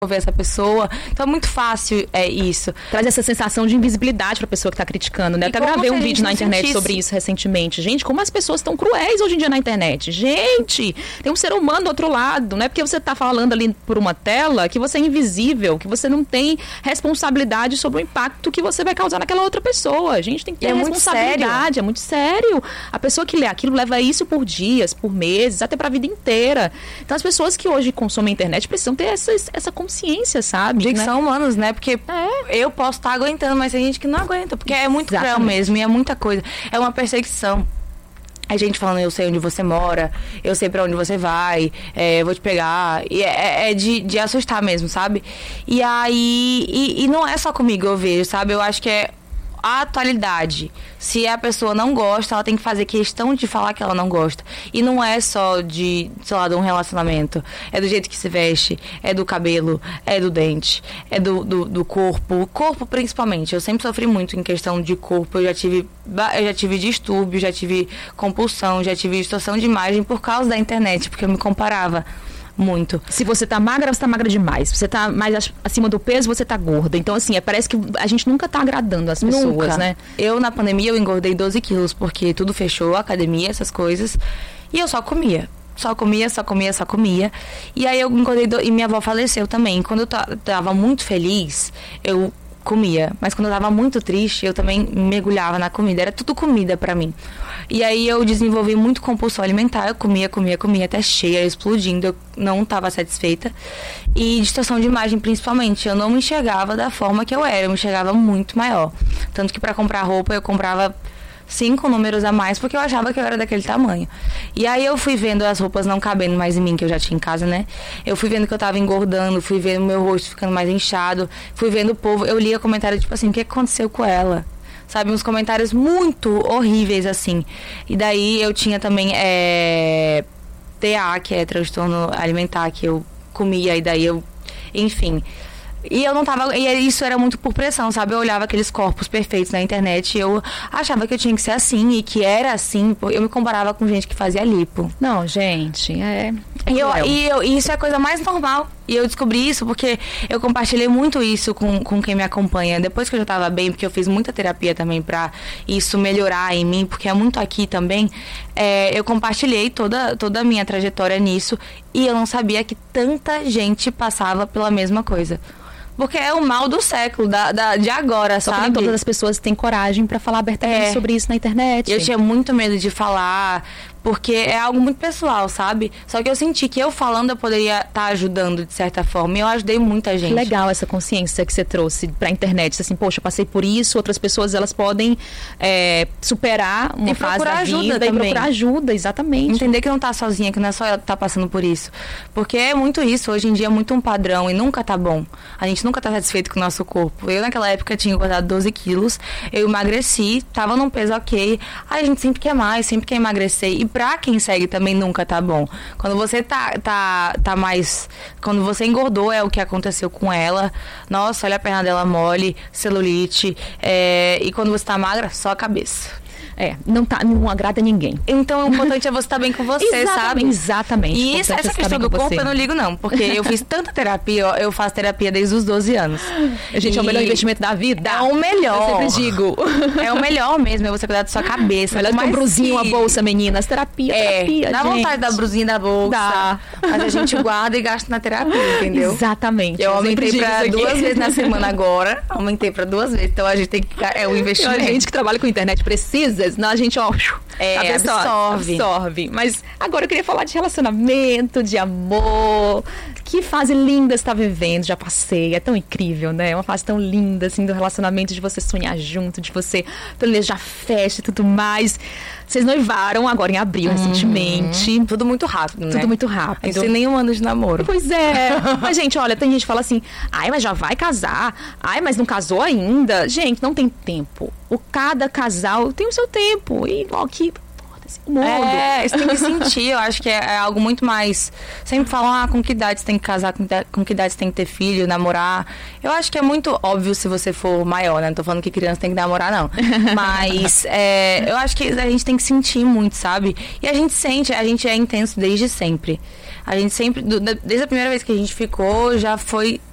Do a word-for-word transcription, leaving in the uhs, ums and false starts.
ver essa pessoa. Então é muito fácil é isso. Traz essa sensação de invisibilidade pra pessoa que tá criticando, né? E Até como gravei se a um gente vídeo na não internet sentisse. sobre isso recentemente. Gente, como as pessoas estão cruéis hoje em dia na internet. Gente, tem um ser humano do outro lado. Não é porque você tá falando ali por uma tela que você é invisível, que você não tem responsabilidade sobre o impacto que você vai causar naquela outra pessoa. A gente tem que ter E é muito responsabilidade. É muito sério. A pessoa que lê aquilo leva isso por dias, por meses, até pra vida inteira. Então as pessoas que hoje consomem a internet precisam ter essa, essa consciência, sabe? De que né? são humanos, né? Porque É. eu posso estar aguentando, mas tem gente que não aguenta. Porque é muito cruel Exatamente. mesmo, e é muita coisa. É uma perseguição. A gente falando, eu sei onde você mora, eu sei pra onde você vai, é, eu vou te pegar. E é, é de, de assustar mesmo, sabe? E aí, e, e não é só comigo, eu vejo, sabe? Eu acho que é a atualidade. Se a pessoa não gosta, ela tem que fazer questão de falar que ela não gosta. E não é só de, sei lá, de um relacionamento. É do jeito que se veste, é do cabelo, é do dente, é do, do, do corpo. O corpo, principalmente. Eu sempre sofri muito em questão de corpo. Eu já tive, eu já tive distúrbio, já tive compulsão, já tive distorção de imagem por causa da internet, porque eu me comparava muito. Se você tá magra, você tá magra demais. Se você tá mais acima do peso, você tá gorda. Então, assim, é, parece que a gente nunca tá agradando as pessoas, Nunca. né? Eu, na pandemia, eu engordei doze quilos, porque tudo fechou, academia, essas coisas. E eu só comia. Só comia, só comia, só comia. E aí eu engordei, do... e minha avó faleceu também. Quando eu tava muito feliz, eu comia. Mas quando eu tava muito triste, eu também mergulhava na comida. Era tudo comida pra mim. E aí eu desenvolvi muito compulsão alimentar. Eu comia, comia, comia até cheia, explodindo. Eu não estava satisfeita. E distorção de imagem, principalmente. Eu não me enxergava da forma que eu era. Eu me enxergava muito maior. Tanto que pra comprar roupa, eu comprava cinco números a mais, porque eu achava que eu era daquele tamanho. E aí eu fui vendo as roupas não cabendo mais em mim, que eu já tinha em casa, né? Eu fui vendo que eu tava engordando, fui vendo meu rosto ficando mais inchado, fui vendo o povo, eu lia comentário tipo assim, o que aconteceu com ela? Sabe, uns comentários muito horríveis, assim. E daí eu tinha também é, T A, que é transtorno alimentar, que eu comia, e daí eu, enfim... E eu não tava. E isso era muito por pressão, sabe? Eu olhava aqueles corpos perfeitos na internet e eu achava que eu tinha que ser assim e que era assim. Eu me comparava com gente que fazia lipo. Não, gente, é. E, eu, e, eu, e isso é a coisa mais normal. E eu descobri isso porque eu compartilhei muito isso com, com quem me acompanha. Depois que eu já tava bem, porque eu fiz muita terapia também pra isso melhorar em mim, porque é muito aqui também. É, eu compartilhei toda, toda a minha trajetória nisso e eu não sabia que tanta gente passava pela mesma coisa. Porque é o mal do século, da, da, de agora, Só sabe? que nem todas as pessoas têm coragem pra falar abertamente É. sobre isso na internet. Eu tinha muito medo de falar, porque é algo muito pessoal, sabe? Só que eu senti que eu falando eu poderia estar ajudando de certa forma. E eu ajudei muita gente. Legal essa consciência que você trouxe pra internet. Assim, poxa, eu passei por isso, outras pessoas elas podem é, superar uma E fase procurar da ajuda vida e também. procurar ajuda, exatamente. Entender que não tá sozinha, que não é só ela que tá passando por isso. Porque é muito isso, hoje em dia é muito um padrão e nunca tá bom. A gente nunca tá satisfeito com o nosso corpo. Eu naquela época tinha engordado doze quilos, eu emagreci, tava num peso ok. Aí a gente sempre quer mais, sempre quer emagrecer. E pra quem segue também nunca tá bom. Quando você tá, tá, tá mais... Quando você engordou, é o que aconteceu com ela. Nossa, olha a perna dela mole, celulite. É, e quando você tá magra, só a cabeça. É, não, tá, não agrada ninguém. Então o importante é você estar bem com você, Exatamente, sabe? Exatamente. E isso, essa questão do corpo eu não ligo não, porque eu fiz tanta terapia, ó, eu faço terapia desde os doze anos. Gente, e é o melhor investimento da vida. É o melhor. Eu sempre digo. É o melhor mesmo, é você cuidar da sua cabeça. Melhor do que um Mas brusinho, uma que- bolsa, meninas. Terapia, É, terapia, dá gente. vontade da brusinha da bolsa. Dá. Mas a gente guarda e gasta na terapia, entendeu? Exatamente. Eu aumentei sempre pra digo isso aqui. duas vezes na semana agora. Aumentei pra duas vezes. Então a gente tem que. É o A investimento. gente que trabalha com internet precisa, senão a gente, ó, É, a pessoa absorve. absorve. Mas agora eu queria falar de relacionamento, de amor. Que fase linda você tá vivendo, já passei. É tão incrível, né? É uma fase tão linda, assim, do relacionamento, de você sonhar junto, de você planejar festa e tudo mais. Vocês noivaram agora em abril, recentemente. Tudo muito rápido, né? Tudo muito A gente rápido. tem nenhum ano de namoro. Pois é. Mas, gente, olha, tem gente que fala assim, ai, mas já vai casar. Ai, mas não casou ainda. Gente, não tem tempo. O cada casal tem o seu tempo. E igual que foda-se o mundo. É, você tem que sentir, eu acho que é, é algo muito mais... Sempre falam, ah, com que idade você tem que casar, com, que- com que idade você tem que ter filho, namorar. Eu acho que é muito óbvio se você for maior, né? Não tô falando que criança tem que namorar, não. Mas é, eu acho que a gente tem que sentir muito, sabe? E a gente sente, a gente é intenso desde sempre. A gente sempre, do- da- desde a primeira vez que a gente ficou, já foi...